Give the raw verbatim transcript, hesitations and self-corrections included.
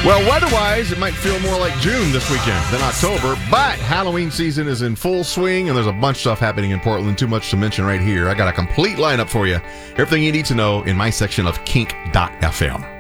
Well, weather-wise, it might feel more like June this weekend than October, but Halloween season is in full swing, and there's a bunch of stuff happening in Portland, too much to mention right here. I got a complete lineup for you. Everything you need to know in my section of kink dot f m.